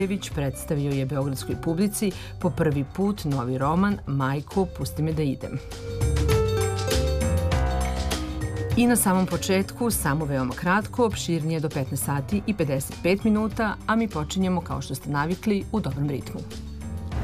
Jević predstavio je beogradskoj publici po prvi put novi roman Majko, pusti me da idem. I na samom početku, samo veoma kratko, opširnije do 15 sati i 55 minuta, a mi počinjemo, kao što ste navikli, u dobrom ritmu.